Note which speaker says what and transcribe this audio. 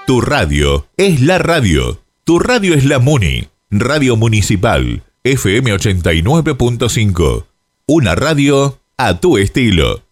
Speaker 1: Tu radio es la radio. Tu radio es la Muni. Radio Municipal, FM 89.5. Una radio a tu estilo.